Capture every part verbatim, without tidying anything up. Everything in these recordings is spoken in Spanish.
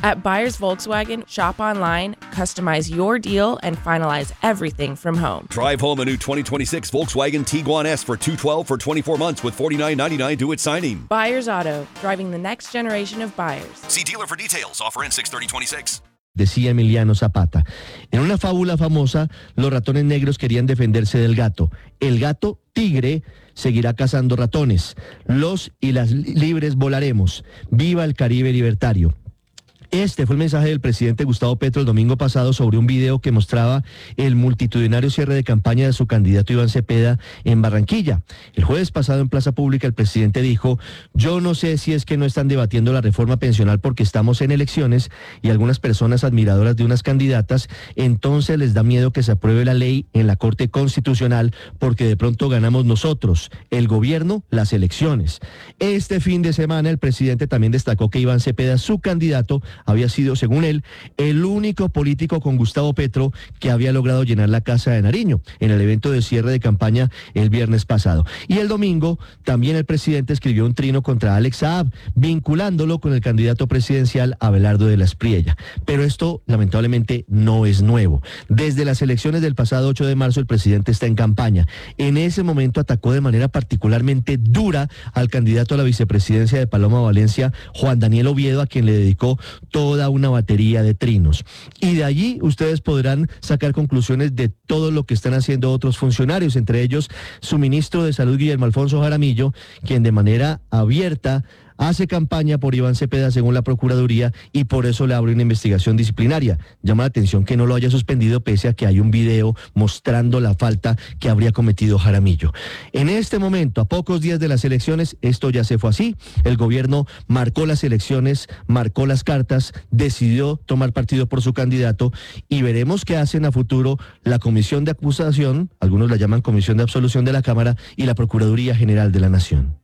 At Buyers Volkswagen, shop online, customize your deal, and finalize everything from home. Drive home a new twenty twenty-six Volkswagen Tiguan S for two hundred twelve for twenty-four months with forty-nine ninety-nine due at signing. Buyers Auto, driving the next generation of buyers. See dealer for details. Offer in six thirty twenty-six. Decía Emiliano Zapata. En una fábula famosa, los ratones negros querían defenderse del gato. El gato tigre seguirá cazando ratones. Los y las libres volaremos. ¡Viva el Caribe libertario! Este fue el mensaje del presidente Gustavo Petro el domingo pasado sobre un video que mostraba el multitudinario cierre de campaña de su candidato Iván Cepeda en Barranquilla. El jueves pasado en Plaza Pública el presidente dijo: yo no sé si es que no están debatiendo la reforma pensional porque estamos en elecciones y algunas personas admiradoras de unas candidatas, entonces les da miedo que se apruebe la ley en la Corte Constitucional porque de pronto ganamos nosotros, el gobierno, las elecciones. Este fin de semana el presidente también destacó que Iván Cepeda, su candidato, había sido, según él, el único político con Gustavo Petro que había logrado llenar la Casa de Nariño en el evento de cierre de campaña el viernes pasado. Y el domingo también el presidente escribió un trino contra Alex Saab, vinculándolo con el candidato presidencial Abelardo de la Espriella. Pero esto lamentablemente no es nuevo. Desde las elecciones del pasado ocho de marzo el presidente está en campaña. En ese momento atacó de manera particularmente dura al candidato a la vicepresidencia de Paloma Valencia, Juan Daniel Oviedo, a quien le dedicó toda una batería de trinos. Y de allí ustedes podrán sacar conclusiones de todo lo que están haciendo otros funcionarios, entre ellos su ministro de Salud, Guillermo Alfonso Jaramillo, quien de manera abierta hace campaña por Iván Cepeda según la Procuraduría y por eso le abre una investigación disciplinaria. Llama la atención que no lo haya suspendido pese a que hay un video mostrando la falta que habría cometido Jaramillo. En este momento, a pocos días de las elecciones, esto ya se fue así. El gobierno marcó las elecciones, marcó las cartas, decidió tomar partido por su candidato y veremos qué hacen a futuro la Comisión de Acusación, algunos la llaman Comisión de Absolución de la Cámara, y la Procuraduría General de la Nación.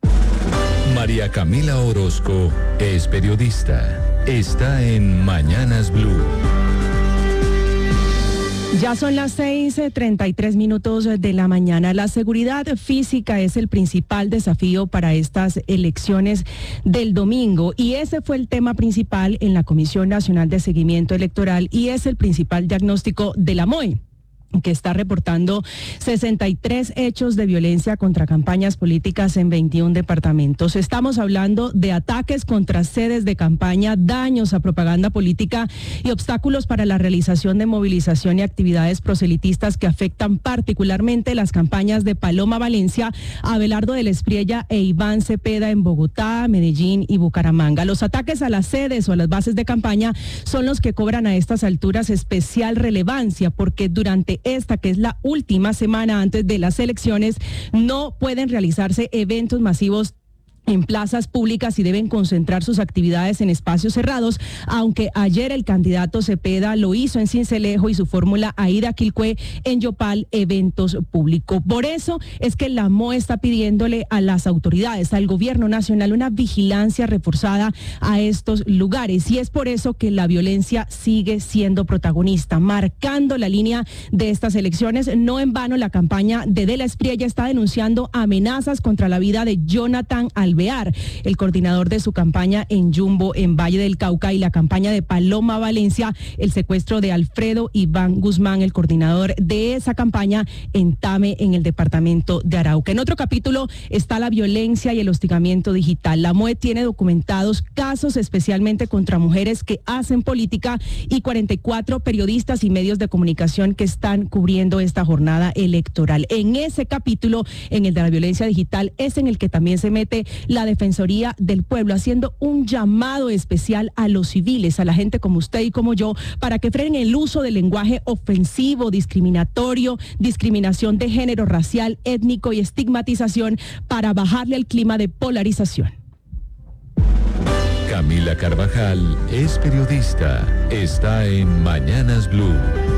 María Camila Orozco es periodista. Está en Mañanas Blue. Ya son las seis treinta y tres minutos de la mañana. La seguridad física es el principal desafío para estas elecciones del domingo y ese fue el tema principal en la Comisión Nacional de Seguimiento Electoral y es el principal diagnóstico de la M O E, que está reportando sesenta y tres hechos de violencia contra campañas políticas en veintiún departamentos. Estamos hablando de ataques contra sedes de campaña, daños a propaganda política y obstáculos para la realización de movilización y actividades proselitistas que afectan particularmente las campañas de Paloma Valencia, Abelardo de la Espriella e Iván Cepeda en Bogotá, Medellín y Bucaramanga. Los ataques a las sedes o a las bases de campaña son los que cobran a estas alturas especial relevancia porque durante esta, que es la última semana antes de las elecciones, no pueden realizarse eventos masivos en plazas públicas y deben concentrar sus actividades en espacios cerrados, aunque ayer el candidato Cepeda lo hizo en Sincelejo y su fórmula Aida Quilcué en Yopal, eventos públicos. Por eso es que la M O E está pidiéndole a las autoridades, al gobierno nacional, una vigilancia reforzada a estos lugares y es por eso que la violencia sigue siendo protagonista, marcando la línea de estas elecciones. No en vano la campaña de De la Espriella está denunciando amenazas contra la vida de Jonathan Alvear, el coordinador de su campaña en Jumbo, en Valle del Cauca, y la campaña de Paloma Valencia, el secuestro de Alfredo Iván Guzmán, el coordinador de esa campaña en Tame, en el departamento de Arauca. En otro capítulo está la violencia y el hostigamiento digital. La M O E tiene documentados casos especialmente contra mujeres que hacen política y cuarenta y cuatro periodistas y medios de comunicación que están cubriendo esta jornada electoral. En ese capítulo, en el de la violencia digital, es en el que también se mete la Defensoría del Pueblo, haciendo un llamado especial a los civiles, a la gente como usted y como yo, para que frenen el uso del lenguaje ofensivo, discriminatorio, discriminación de género, racial, étnico y estigmatización para bajarle al clima de polarización. Camila Carvajal es periodista. Está en Mañanas Blue.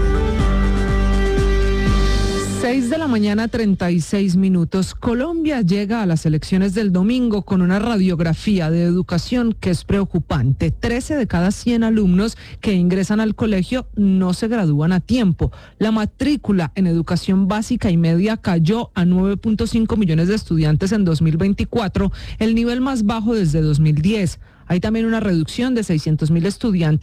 seis de la mañana, treinta y seis minutos. Colombia llega a las elecciones del domingo con una radiografía de educación que es preocupante. trece de cada cien alumnos que ingresan al colegio no se gradúan a tiempo. La matrícula en educación básica y media cayó a nueve punto cinco millones de estudiantes en dos mil veinticuatro, el nivel más bajo desde dos mil diez. Hay también una reducción de seiscientos mil estudiantes